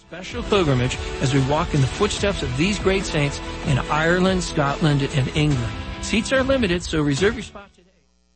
special pilgrimage as we walk in the footsteps of these great saints in Ireland, Scotland, and England. Seats are limited, so reserve your spot today.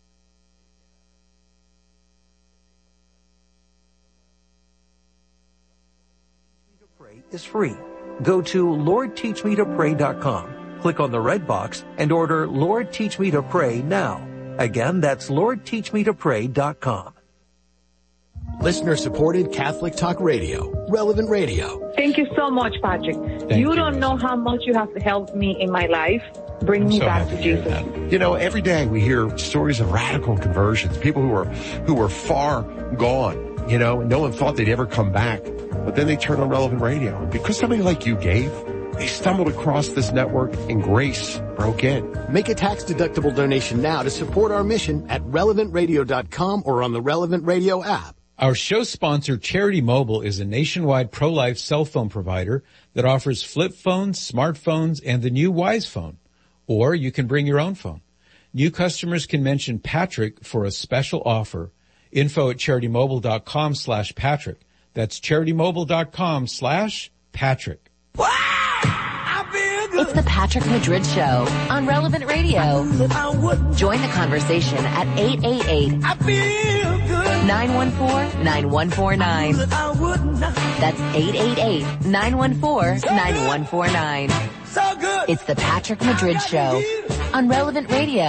Pray is free. Go to LordTeachMeToPray.com. Click on the red box and order Lord Teach Me to Pray now. Again, that's LordTeachMeToPray.com. Listener-supported Catholic Talk Radio, Relevant Radio. Thank you so much, Patrick. You don't know how much you have helped me in my life. Bring me back to Jesus. You know, every day we hear stories of radical conversions, people who were far gone, you know, and no one thought they'd ever come back. But then they turned on Relevant Radio. And because somebody like you gave, they stumbled across this network and grace broke in. Make a tax-deductible donation now to support our mission at relevantradio.com or on the Relevant Radio app. Our show sponsor, Charity Mobile, is a nationwide pro-life cell phone provider that offers flip phones, smartphones, and the new Wise phone. Or you can bring your own phone. New customers can mention Patrick for a special offer. Info at CharityMobile.com/Patrick. That's CharityMobile.com/Patrick. It's the Patrick Madrid Show on Relevant Radio. Join the conversation at 888-914-9149. That's 888-914-9149. It's the Patrick Madrid Show on Relevant Radio.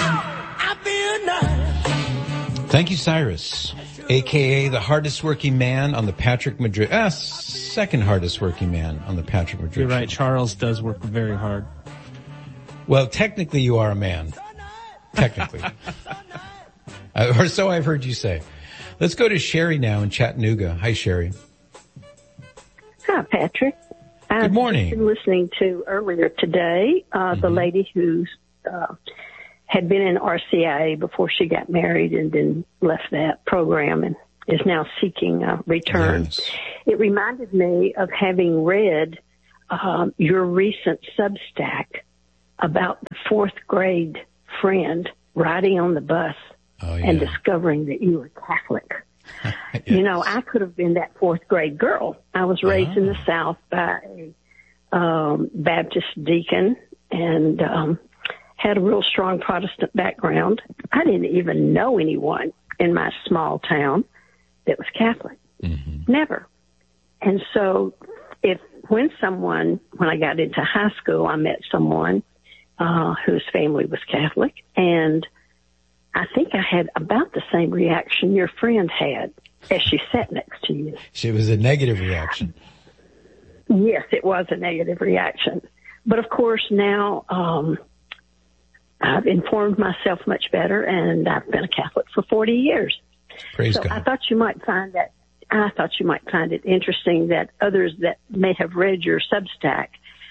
Thank you, Cyrus, a.k.a. the hardest working man on the Patrick Madrid, second hardest working man on the Patrick Madrid You're right, Show. Charles does work very hard. Well, technically you are a man. Technically. Or so I've heard you say. Let's go to Sherry now in Chattanooga. Hi, Sherry. Hi, Patrick. Good morning. I've been listening to earlier today, the lady who had been in RCIA before she got married and then left that program and is now seeking a return. Yes. It reminded me of having read your recent Substack about the fourth grade friend riding on the bus and discovering that you were Catholic. Yes. You know, I could have been that fourth grade girl. I was raised in the South by a Baptist deacon and had a real strong Protestant background. I didn't even know anyone in my small town that was Catholic. Never. And so when I got into high school, I met someone whose family was Catholic, and I think I had about the same reaction your friend had as she sat next to you. It was a negative reaction. Yes, it was a negative reaction. But of course now, I've informed myself much better, and I've been a Catholic for 40 years. Praise God. I thought you might find it interesting that others that may have read your Substack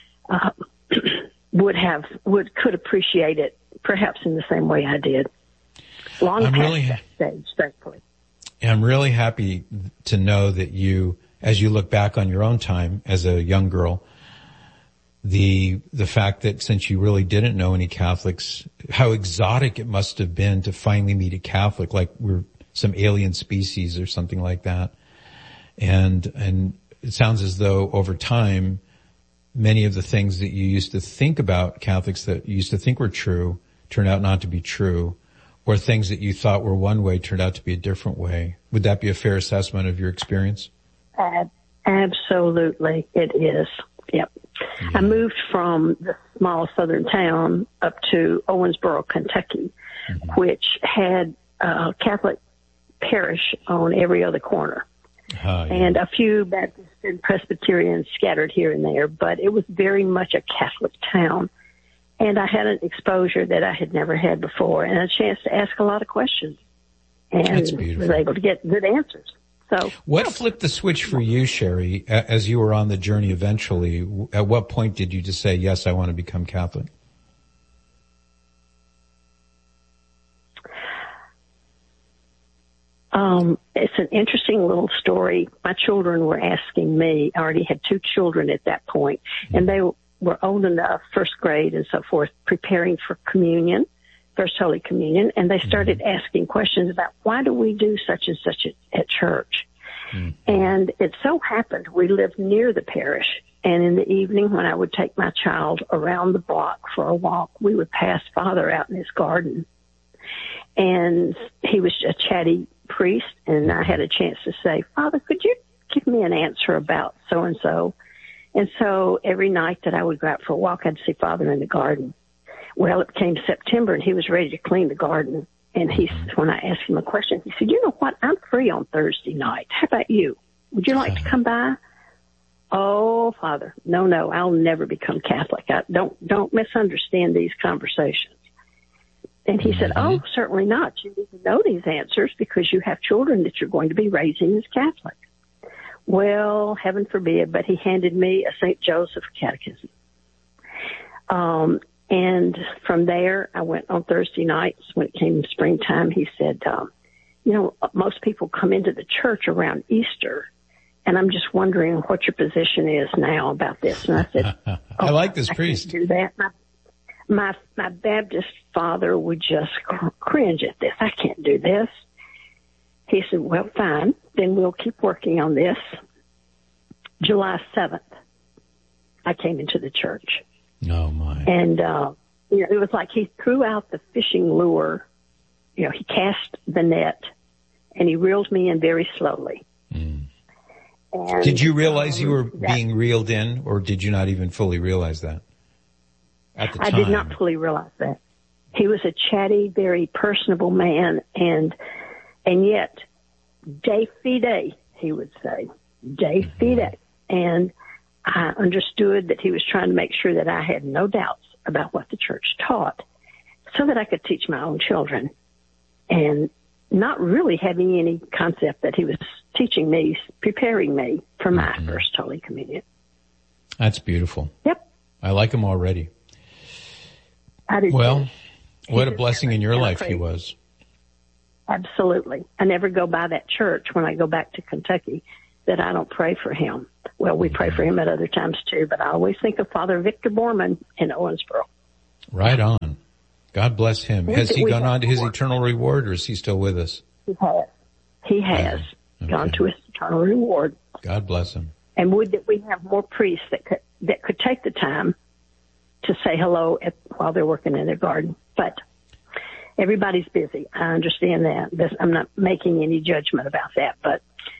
could appreciate it perhaps in the same way I did. Long past that stage, thankfully. I'm really happy to know that you, as you look back on your own time as a young girl, the fact that since you really didn't know any Catholics, how exotic it must have been to finally meet a Catholic, like we're some alien species or something like that. And it sounds as though over time, many of the things that you used to think about Catholics that you used to think were true turned out not to be true, or things that you thought were one way turned out to be a different way. Would that be a fair assessment of your experience? Absolutely, it is. Yep. Yeah. I moved from the small southern town up to Owensboro, Kentucky, which had a Catholic parish on every other corner. And a few Baptist and Presbyterians scattered here and there, but it was very much a Catholic town. And I had an exposure that I had never had before and a chance to ask a lot of questions and was able to get good answers. So, what flipped the switch for you, Sherry, as you were on the journey eventually? At what point did you just say, yes, I want to become Catholic? It's an interesting little story. My children were asking me, I already had 2 children at that point, and they were old enough, first grade and so forth, preparing for communion, First Holy Communion, and they started asking questions about why do we do such and such at church? And it so happened we lived near the parish. And in the evening when I would take my child around the block for a walk, we would pass Father out in his garden. And he was a chatty priest, and I had a chance to say, Father, could you give me an answer about so-and-so? And so every night that I would go out for a walk, I'd see Father in the garden. Well, it came September, and he was ready to clean the garden. And when I asked him a question, he said, you know what? I'm free on Thursday night. How about you? Would you like to come by? Oh, Father, no, I'll never become Catholic. Don't misunderstand these conversations. And he said, oh, certainly not. You need to know these answers because you have children that you're going to be raising as Catholics. Well, heaven forbid, but he handed me a St. Joseph catechism. And from there, I went on Thursday nights when it came springtime. He said, most people come into the church around Easter, and I'm just wondering what your position is now about this. And I said, I like this priest. Do that. My Baptist father would just cringe at this. I can't do this. He said, well, fine. Then we'll keep working on this. July 7th, I came into the church. Oh, my. And, it was like he threw out the fishing lure. He cast the net, and he reeled me in very slowly. And, did you realize you were being reeled in, or did you not even fully realize that at the time? I did not fully realize that. He was a chatty, very personable man, and yet, de fide, he would say, de fide. And I understood that he was trying to make sure that I had no doubts about what the church taught so that I could teach my own children, and not really having any concept that he was teaching me, preparing me for my first Holy Communion. That's beautiful. Yep. I like him already. I do. Well, what a blessing in your life he was. Absolutely. I never go by that church when I go back to Kentucky that I don't pray for him. Well, we pray for him at other times too, but I always think of Father Victor Borman in Owensboro. Right on. God bless him. Has he gone on to his eternal reward, or is he still with us? He has gone to his eternal reward. God bless him. And would that we have more priests that could take the time to say hello while they're working in their garden. But everybody's busy. I understand that. I'm not making any judgment about that. But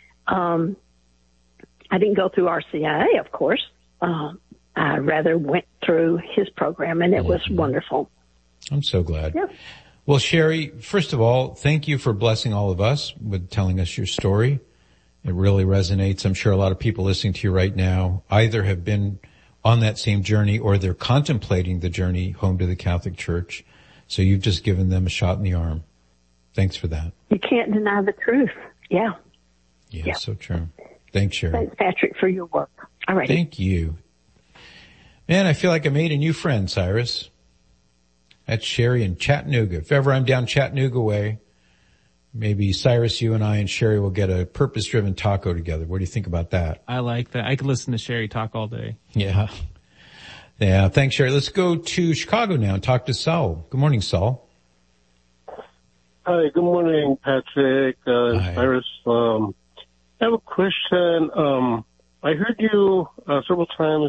I didn't go through RCIA, of course. I rather went through his program, and it was wonderful. I'm so glad. Yeah. Well, Sherry, first of all, thank you for blessing all of us with telling us your story. It really resonates. I'm sure a lot of people listening to you right now either have been on that same journey or they're contemplating the journey home to the Catholic Church. So you've just given them a shot in the arm. Thanks for that. You can't deny the truth. Yeah. Yeah, so true. Thanks, Sherry. Thanks, Patrick, for your work. All right. Thank you. Man, I feel like I made a new friend, Cyrus. That's Sherry in Chattanooga. If ever I'm down Chattanooga way, maybe Cyrus, you and I and Sherry will get a purpose-driven taco together. What do you think about that? I like that. I could listen to Sherry talk all day. Yeah. Yeah. Thanks, Sherry. Let's go to Chicago now and talk to Saul. Good morning, Saul. Hi. Good morning, Patrick, Cyrus. I have a question. I heard you several times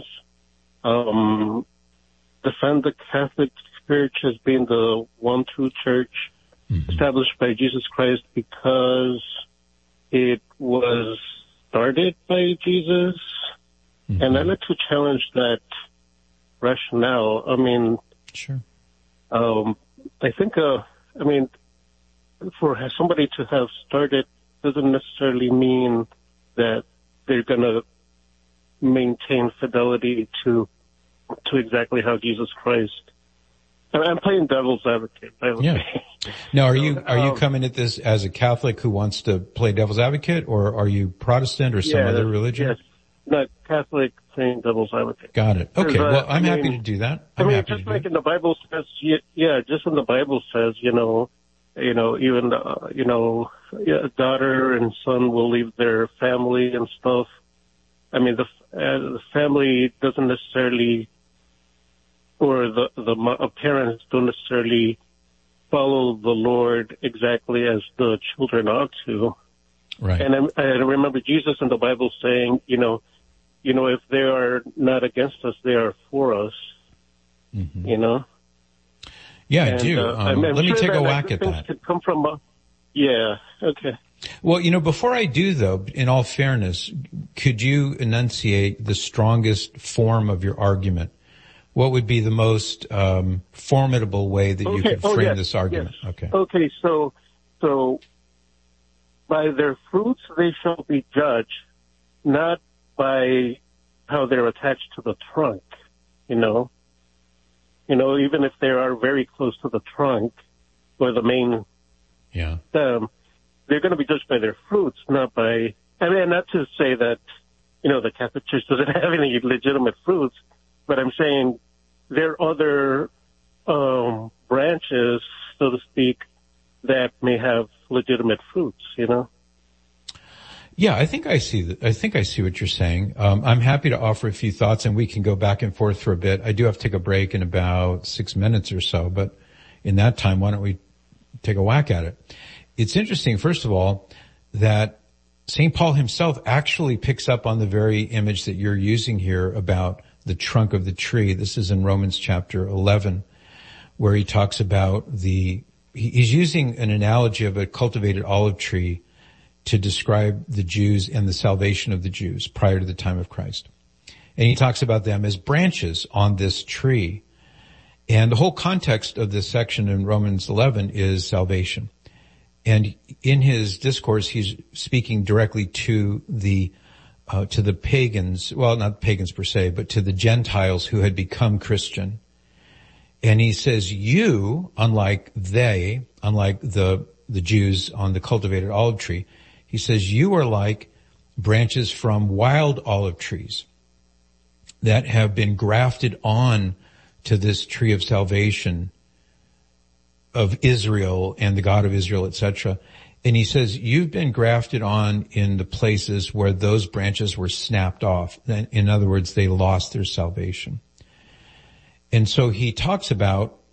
defend the Catholic Church as being the one true church established by Jesus Christ because it was started by Jesus. And I'd like to challenge that rationale. I mean, sure. I think, for somebody to have started doesn't necessarily mean that they're going to maintain fidelity to exactly how Jesus Christ. I'm playing devil's advocate. Yeah. Now, are you coming at this as a Catholic who wants to play devil's advocate, or are you Protestant or some other religion? Yes, not Catholic, playing devil's advocate. Got it. Okay. Well, I'm happy to do that. Just like in the Bible says, just in the Bible says, even a daughter and son will leave their family and stuff. I mean, the family doesn't necessarily, or the parents don't necessarily follow the Lord exactly as the children ought to. Right. And I remember Jesus in the Bible saying, if they are not against us, they are for us. Mm-hmm. Yeah, I do. Let me take a whack at that. Could come from yeah, okay. Well, before I do, though, in all fairness, could you enunciate the strongest form of your argument? What would be the most formidable way that you could frame this argument? Yes. Okay. Okay, so by their fruits they shall be judged, not by how they're attached to the trunk, even if they are very close to the trunk or the main stem, they're going to be judged by their fruits, not by, not to say that, the Catholic Church doesn't have any legitimate fruits, but I'm saying there are other branches, so to speak, that may have legitimate fruits, Yeah, I think I see what you're saying. I'm happy to offer a few thoughts, and we can go back and forth for a bit. I do have to take a break in about 6 minutes or so, but in that time, why don't we take a whack at it? It's interesting, first of all, that St. Paul himself actually picks up on the very image that you're using here about the trunk of the tree. This is in Romans chapter 11, where he talks about he's using an analogy of a cultivated olive tree to describe the Jews and the salvation of the Jews prior to the time of Christ. And he talks about them as branches on this tree. And the whole context of this section in Romans 11 is salvation. And in his discourse, he's speaking directly to the pagans, well, not pagans per se, but to the Gentiles who had become Christian. And he says, you, unlike the Jews on the cultivated olive tree, he says, you are like branches from wild olive trees that have been grafted on to this tree of salvation of Israel and the God of Israel, etc. And he says, you've been grafted on in the places where those branches were snapped off. In other words, they lost their salvation. And so he talks about